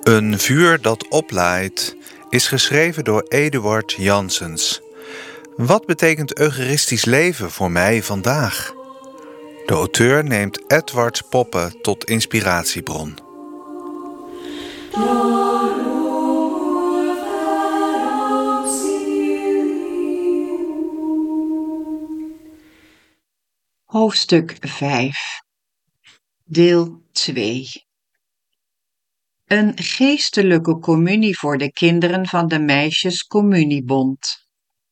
Een vuur dat oplaait is geschreven door Eduard Janssens. Wat betekent eucharistisch leven voor mij vandaag? De auteur neemt Edwards Poppe tot inspiratiebron. Hoofdstuk 5, deel 2. Een geestelijke communie voor de kinderen van de Meisjescommuniebond.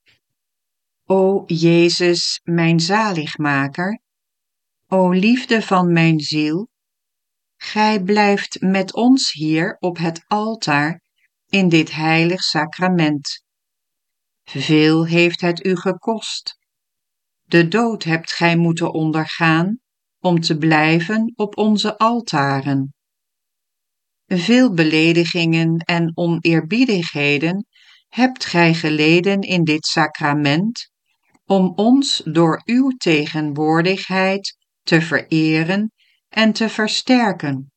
O Jezus, mijn zaligmaker, o liefde van mijn ziel, Gij blijft met ons hier op het altaar in dit heilig sacrament. Veel heeft het u gekost. De dood hebt gij moeten ondergaan om te blijven op onze altaren. Veel beledigingen en oneerbiedigheden hebt gij geleden in dit sacrament, om ons door uw tegenwoordigheid te vereren en te versterken.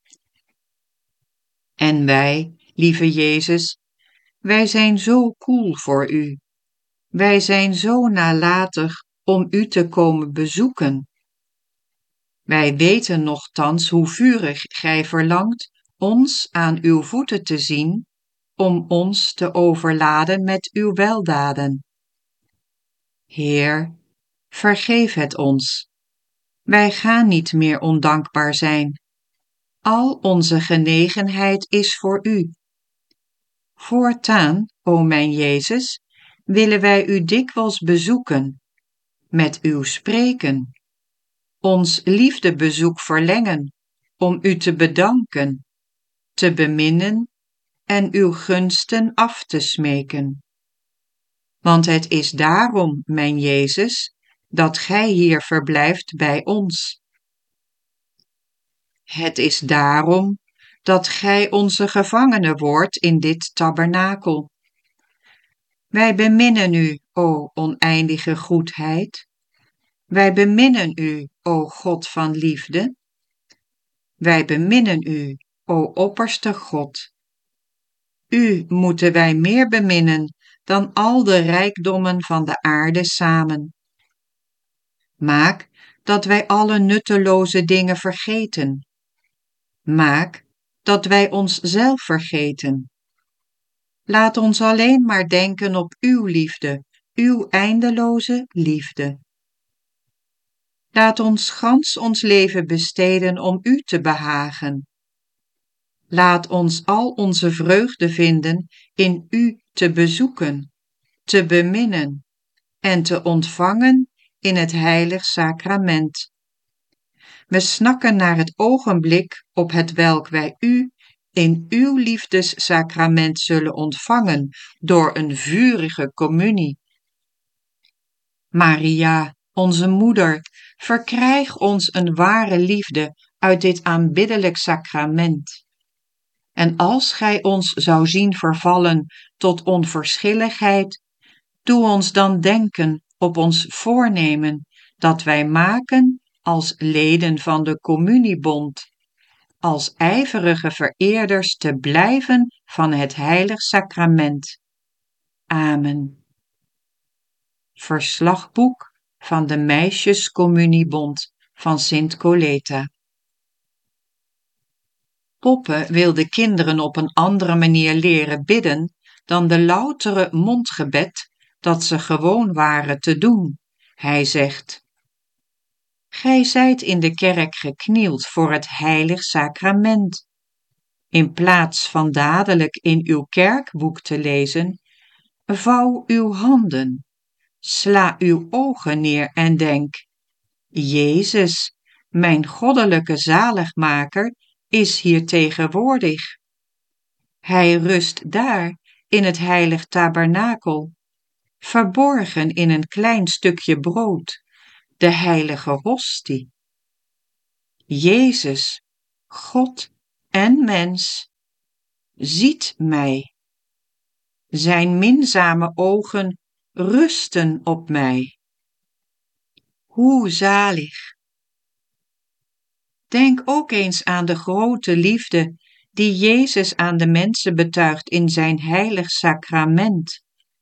En wij, lieve Jezus, wij zijn zo koel voor u. Wij zijn zo nalatig om u te komen bezoeken. Wij weten nochtans hoe vurig gij verlangt ons aan uw voeten te zien, om ons te overladen met uw weldaden. Heer, vergeef het ons. Wij gaan niet meer ondankbaar zijn. Al onze genegenheid is voor u. Voortaan, o mijn Jezus, willen wij u dikwijls bezoeken, met uw spreken, ons liefdebezoek verlengen, om u te bedanken, te beminnen en uw gunsten af te smeken. Want het is daarom, mijn Jezus, dat gij hier verblijft bij ons. Het is daarom dat gij onze gevangene wordt in dit tabernakel. Wij beminnen u, o oneindige goedheid. Wij beminnen u, o God van liefde. Wij beminnen u, o opperste God. U moeten wij meer beminnen dan al de rijkdommen van de aarde samen. Maak dat wij alle nutteloze dingen vergeten. Maak dat wij onszelf vergeten. Laat ons alleen maar denken op uw liefde, uw eindeloze liefde. Laat ons gans ons leven besteden om u te behagen. Laat ons al onze vreugde vinden in u te bezoeken, te beminnen en te ontvangen in het heilig sacrament. We snakken naar het ogenblik op hetwelk wij u in uw liefdessacrament zullen ontvangen door een vurige communie. Maria, onze moeder, verkrijg ons een ware liefde uit dit aanbiddelijk sacrament. En als gij ons zou zien vervallen tot onverschilligheid, doe ons dan denken op ons voornemen dat wij maken als leden van de communiebond, als ijverige vereerders te blijven van het heilig sacrament. Amen. Verslagboek van de Meisjescommuniebond van Sint Coleta. Poppe wil de kinderen op een andere manier leren bidden dan de loutere mondgebed dat ze gewoon waren te doen. Hij zegt: Gij zijt in de kerk geknield voor het heilig sacrament. In plaats van dadelijk in uw kerkboek te lezen, vouw uw handen, sla uw ogen neer en denk: Jezus, mijn goddelijke zaligmaker, is hier tegenwoordig. Hij rust daar in het heilig tabernakel, verborgen in een klein stukje brood, de heilige hostie. Jezus, God en mens, ziet mij. Zijn minzame ogen rusten op mij. Hoe zalig! Denk ook eens aan de grote liefde die Jezus aan de mensen betuigt in zijn heilig sacrament.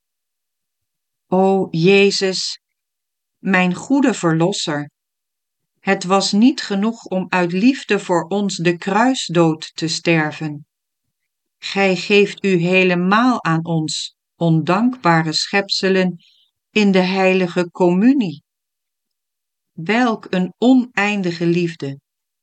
O Jezus, mijn goede verlosser, het was niet genoeg om uit liefde voor ons de kruisdood te sterven. Gij geeft u helemaal aan ons, ondankbare schepselen, in de heilige communie. Welk een oneindige liefde!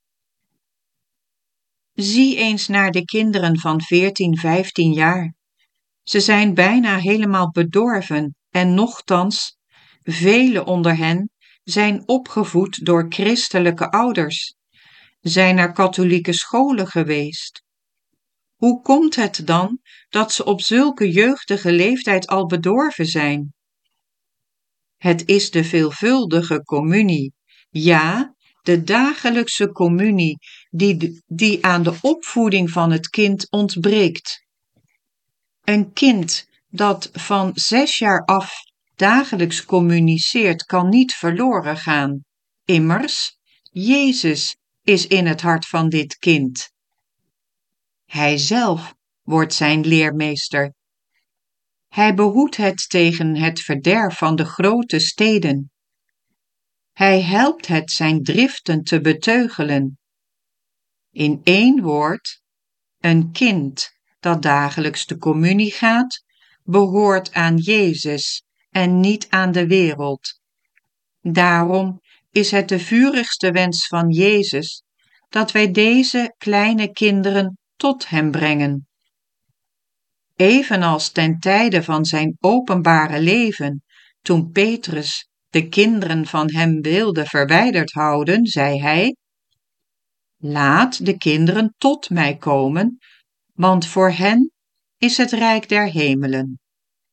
Zie eens naar de kinderen van 14, 15 jaar. Ze zijn bijna helemaal bedorven en nochtans, velen onder hen zijn opgevoed door christelijke ouders, zijn naar katholieke scholen geweest. Hoe komt het dan dat ze op zulke jeugdige leeftijd al bedorven zijn? Het is de veelvuldige communie, ja, de dagelijkse communie die aan de opvoeding van het kind ontbreekt. Een kind dat van 6 jaar af dagelijks communiceert, kan niet verloren gaan. Immers, Jezus is in het hart van dit kind. Hij zelf wordt zijn leermeester. Hij behoedt het tegen het verderf van de grote steden. Hij helpt het zijn driften te beteugelen. In 1 woord, een kind dat dagelijks de communie gaat, behoort aan Jezus en niet aan de wereld. Daarom is het de vurigste wens van Jezus dat wij deze kleine kinderen tot hem brengen. Evenals ten tijde van zijn openbare leven, toen Petrus de kinderen van hem wilde verwijderd houden, zei hij: Laat de kinderen tot mij komen, want voor hen is het rijk der hemelen.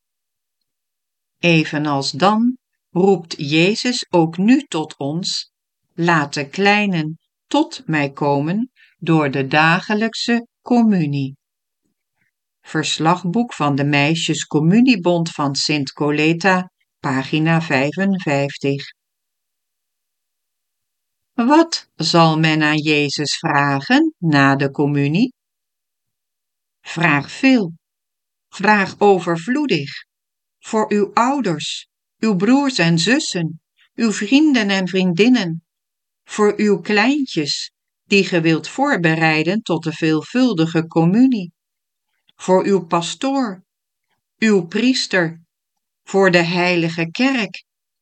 Evenals dan roept Jezus ook nu tot ons: laat de kleinen tot mij komen door de dagelijkse communie. Verslagboek van de Meisjescommuniebond van Sint Coleta, pagina 55. Wat zal men aan Jezus vragen na de communie? Vraag veel. Vraag overvloedig. Voor uw ouders, uw broers en zussen, uw vrienden en vriendinnen, voor uw kleintjes, die ge wilt voorbereiden tot de veelvuldige communie, voor uw pastoor, uw priester, voor de heilige kerk.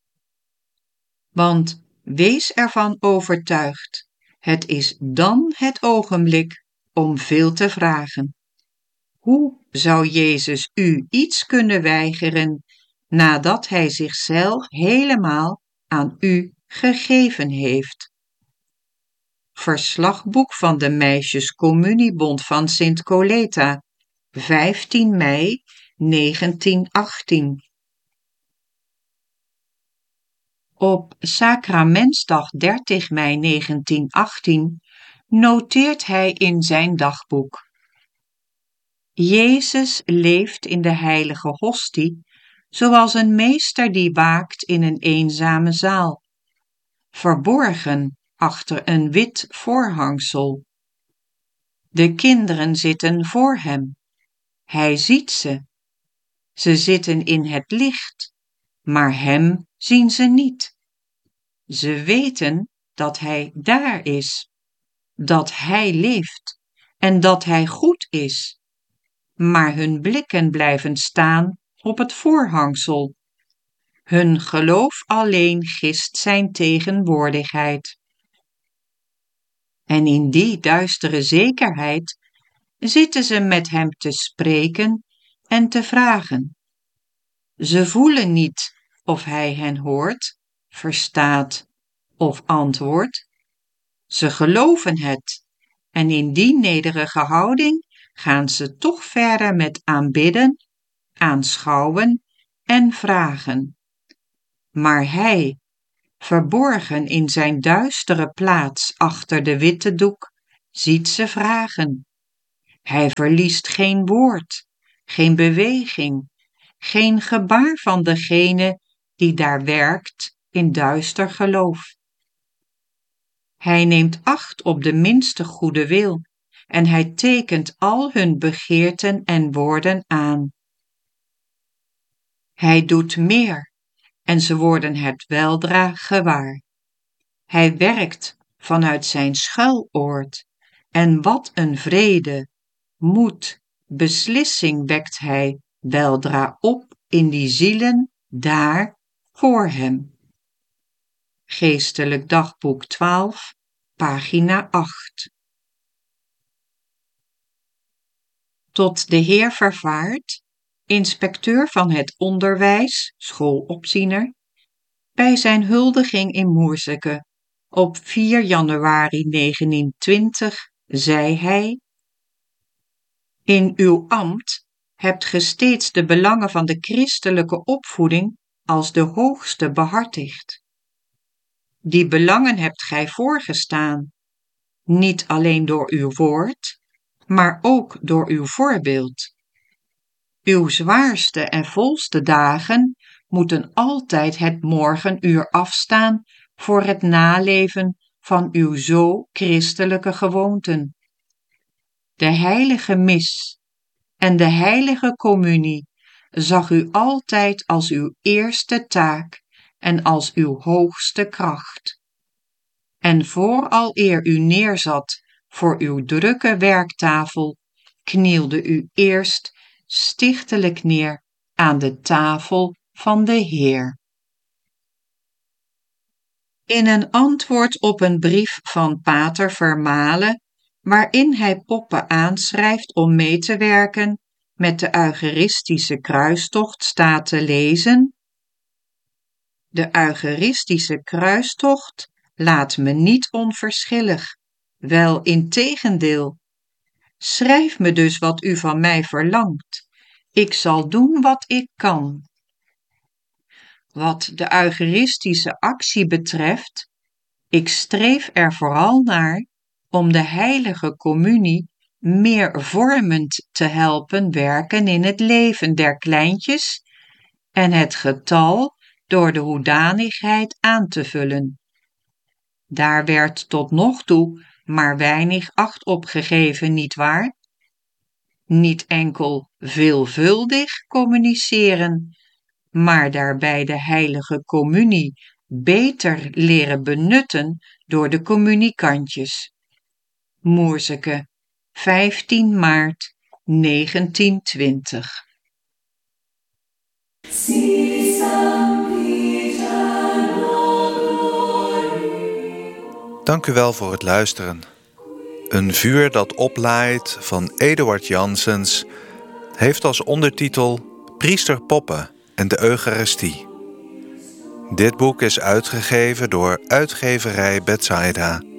Want wees ervan overtuigd, het is dan het ogenblik om veel te vragen. Hoe zou Jezus u iets kunnen weigeren nadat hij zichzelf helemaal aan u gegeven heeft? Verslagboek van de Meisjescommuniebond van Sint Coleta, 15 mei 1918. Op Sacramentsdag 30 mei 1918 noteert hij in zijn dagboek: Jezus leeft in de heilige hostie, zoals een meester die waakt in een eenzame zaal, verborgen achter een wit voorhangsel. De kinderen zitten voor hem. Hij ziet ze. Ze zitten in het licht, maar hem zien ze niet. Ze weten dat hij daar is, dat hij leeft en dat hij goed is. Maar hun blikken blijven staan op het voorhangsel. Hun geloof alleen gist zijn tegenwoordigheid. En in die duistere zekerheid zitten ze met hem te spreken en te vragen. Ze voelen niet of hij hen hoort, verstaat of antwoordt. Ze geloven het en in die nederige houding gaan ze toch verder met aanbidden, aanschouwen en vragen. Maar hij, verborgen in zijn duistere plaats achter de witte doek, ziet ze vragen. Hij verliest geen woord, geen beweging, geen gebaar van degene die daar werkt in duister geloof. Hij neemt acht op de minste goede wil en hij tekent al hun begeerten en woorden aan. Hij doet meer, en ze worden het weldra gewaar. Hij werkt vanuit zijn schuiloord, en wat een vrede, moed, beslissing wekt hij weldra op in die zielen daar voor hem. Geestelijk Dagboek 12, pagina 8. Tot de heer Vervaart, inspecteur van het onderwijs, schoolopziener, bij zijn huldiging in Moerseke op 4 januari 1920 zei hij: In uw ambt hebt ge steeds de belangen van de christelijke opvoeding als de hoogste behartigd. Die belangen hebt gij voorgestaan, niet alleen door uw woord, maar ook door uw voorbeeld. Uw zwaarste en volste dagen moeten altijd het morgenuur afstaan voor het naleven van uw zo christelijke gewoonten. De heilige mis en de heilige communie zag u altijd als uw eerste taak en als uw hoogste kracht. En vooraleer u neerzat voor uw drukke werktafel, knielde u eerst stichtelijk neer aan de tafel van de Heer. In een antwoord op een brief van Pater Vermalen, waarin hij Poppe aanschrijft om mee te werken met de Eucharistische kruistocht, staat te lezen: De Eucharistische kruistocht laat me niet onverschillig, wel integendeel. Schrijf me dus wat u van mij verlangt. Ik zal doen wat ik kan. Wat de Eucharistische actie betreft, ik streef er vooral naar om de heilige communie meer vormend te helpen werken in het leven der kleintjes en het getal door de hoedanigheid aan te vullen. Daar werd tot nog toe maar weinig acht op gegeven, nietwaar? Niet enkel veelvuldig communiceren, maar daarbij de heilige communie beter leren benutten door de communicantjes. Moerseke, 15 maart 1920. Dank u wel voor het luisteren. Een vuur dat oplaait van Eduard Janssens heeft als ondertitel Priester Poppe en de Eucharistie. Dit boek is uitgegeven door uitgeverij Bethsaida.